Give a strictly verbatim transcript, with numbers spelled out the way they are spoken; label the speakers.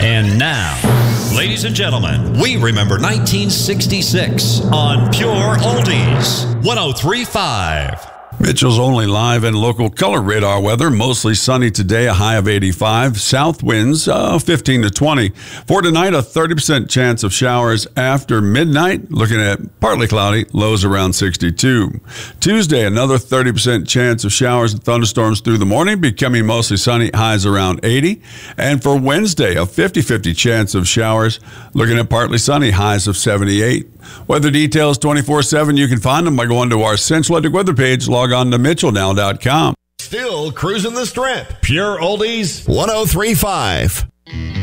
Speaker 1: And now, ladies and gentlemen, we remember nineteen sixty-six on Pure Oldies, one oh three point five.
Speaker 2: Mitchell's only live and local color radar weather. Mostly sunny today, a high of eighty-five. South winds, uh, fifteen to twenty. For tonight, a thirty percent chance of showers after midnight. Looking at partly cloudy, lows around sixty-two. Tuesday, another thirty percent chance of showers and thunderstorms through the morning, becoming mostly sunny, highs around eighty. And for Wednesday, a fifty-fifty chance of showers. Looking at partly sunny, highs of seventy-eight. Weather details twenty-four seven. You can find them by going to our Central Atlantic weather page. Log on to Mitchell Now dot com.
Speaker 3: Still cruising the strip. Pure Oldies, one oh three point five.